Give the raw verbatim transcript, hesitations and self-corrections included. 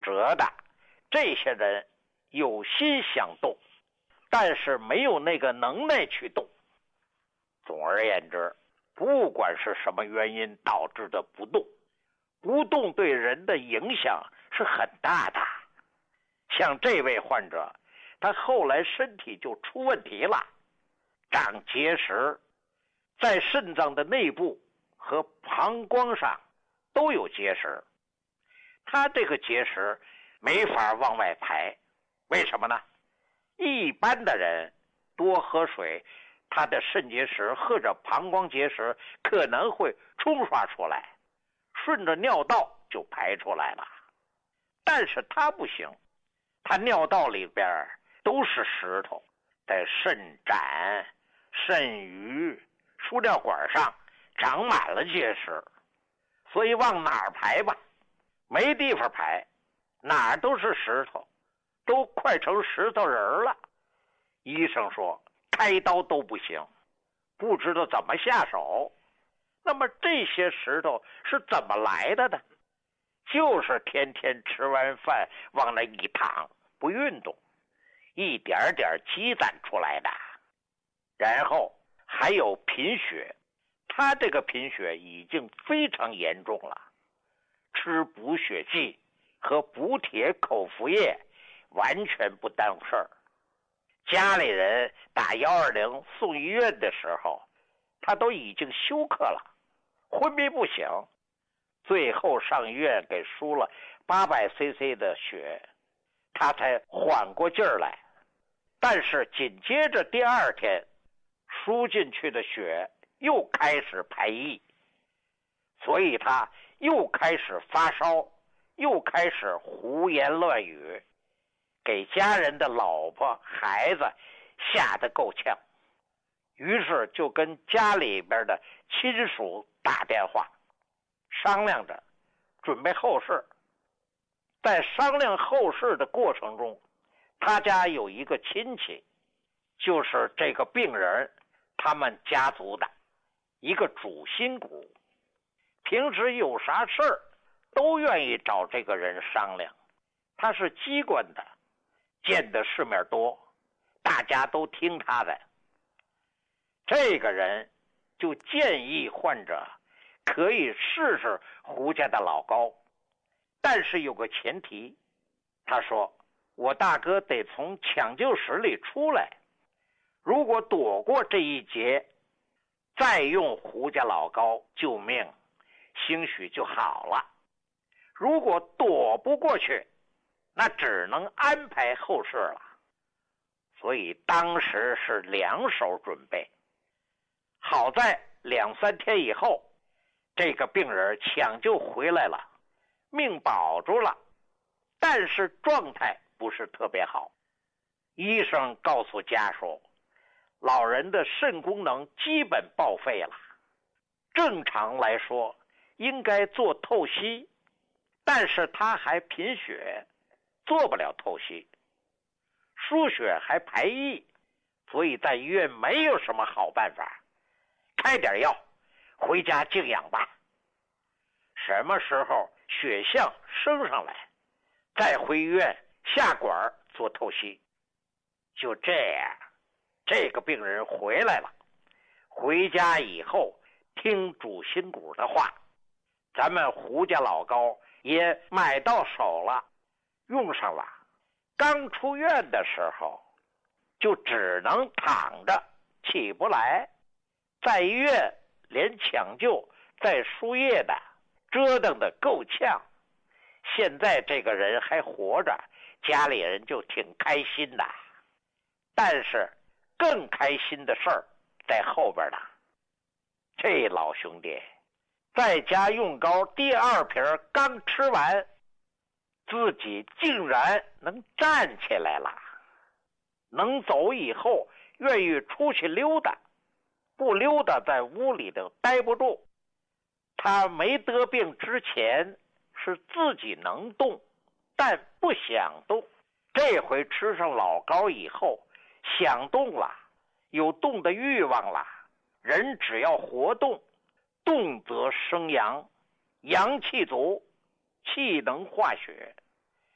折的，这些人有心想动，但是没有那个能耐去动。总而言之，不管是什么原因导致的不动，不动对人的影响是很大的。像这位患者，他后来身体就出问题了，长结石，在肾脏的内部和膀胱上都有结石。他这个结石没法往外排，为什么呢？一般的人多喝水，他的肾结石或者膀胱结石可能会冲刷出来，顺着尿道就排出来了。但是他不行，他尿道里边都是石头，在肾盏、肾盂、输尿管上长满了结石，所以往哪儿排吧？没地方排，哪儿都是石头，都快成石头人了。医生说开刀都不行，不知道怎么下手。那么这些石头是怎么来的呢？就是天天吃完饭往那一躺，不运动，一点点积攒出来的。然后还有贫血，他这个贫血已经非常严重了，吃补血剂和补铁口服液完全不耽误事儿。家里人打一二零送医院的时候，他都已经休克了，昏迷不醒，最后上医院给输了八百 C C 的血，他才缓过劲儿来。但是紧接着第二天，输进去的血又开始排异，所以他又开始发烧，又开始胡言乱语，给家人的老婆孩子吓得够呛。于是就跟家里边的亲属打电话商量着准备后事。在商量后事的过程中，他家有一个亲戚，就是这个病人他们家族的一个主心骨，平时有啥事儿都愿意找这个人商量。他是机关的，见的世面多，大家都听他的。这个人就建议患者可以试试胡家的老膏，但是有个前提，他说我大哥得从抢救室里出来，如果躲过这一劫，再用胡家老膏救命，兴许就好了。如果躲不过去，那只能安排后事了。所以当时是两手准备。好在两三天以后，这个病人抢救回来了，命保住了，但是状态不是特别好。医生告诉家属，老人的肾功能基本报废了，正常来说应该做透析，但是他还贫血，做不了透析，输血还排异，所以在医院没有什么好办法，开点药，回家静养吧。什么时候血象升上来，再回医院下管做透析。就这样，这个病人回来了，回家以后听主心骨的话，咱们胡家老膏也买到手了，用上了。刚出院的时候就只能躺着起不来，在医院连抢救带输液的折腾的够呛。现在这个人还活着，家里人就挺开心的。但是更开心的事儿在后边呢。这老兄弟在家用膏第二瓶刚吃完，自己竟然能站起来了，能走以后愿意出去溜达，不溜达在屋里头待不住。他没得病之前是自己能动，但不想动。这回吃上老膏以后，想动了，有动的欲望了。人只要活动，动则生阳，阳气足，气能化血。